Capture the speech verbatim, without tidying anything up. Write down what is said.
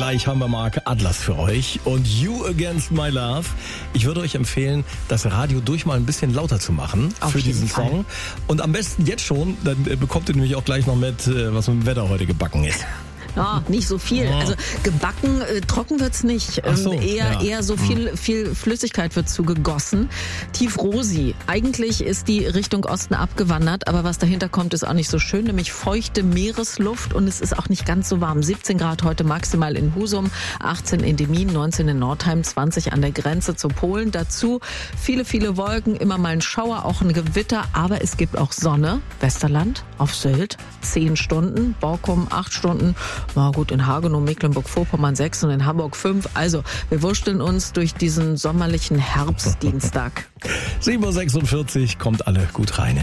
gleich haben wir Mark Atlas für euch und You Against My Love. Ich würde euch empfehlen, das Radio durch mal ein bisschen lauter zu machen Auf für jeden diesen Fall. Song. Und am besten jetzt schon, dann bekommt ihr nämlich auch gleich noch mit, was mit dem Wetter heute gebacken ist. Ja, nicht so viel. Ja. Also gebacken, äh, trocken wird's nicht. Ach so, ähm, eher, ja. eher so viel, viel Flüssigkeit wird zugegossen. Tiefrosi. Eigentlich ist die Richtung Osten abgewandert, aber was dahinter kommt, ist auch nicht so schön, nämlich feuchte Meeresluft und es ist auch nicht ganz so warm. siebzehn Grad heute maximal in Husum, achtzehn in Demmin, neunzehn in Nordheim, zwanzig an der Grenze zu Polen. Dazu viele, viele Wolken, immer mal ein Schauer, auch ein Gewitter, aber es gibt auch Sonne. Westerland auf Sylt, zehn Stunden, Borkum acht Stunden. Na gut, in Hagenow, Mecklenburg-Vorpommern sechs und in Hamburg fünf. Also, wir wursteln uns durch diesen sommerlichen Herbstdienstag. sieben Uhr sechsundvierzig, kommt alle gut rein.